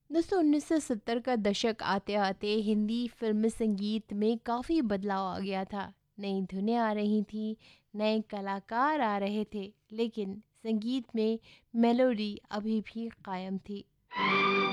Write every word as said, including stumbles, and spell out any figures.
दोस्तों उन्नीस सौ सत्तर का दशक आते आते हिंदी फिल्म संगीत में काफ़ी बदलाव आ गया था। नई धुनें आ रही थी, नए कलाकार आ रहे थे, लेकिन संगीत में मेलोडी अभी भी कायम थी।